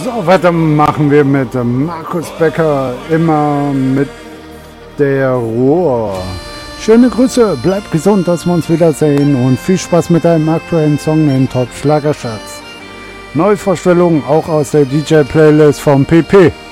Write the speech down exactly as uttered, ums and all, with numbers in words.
So, weiter machen wir mit Markus Becker, immer mit der Ruhr. Schöne Grüße, bleibt gesund, dass wir uns wiedersehen und viel Spaß mit deinem aktuellen Song, den Top Schlagerschatz. Neuvorstellungen auch aus der D J-Playlist vom P P.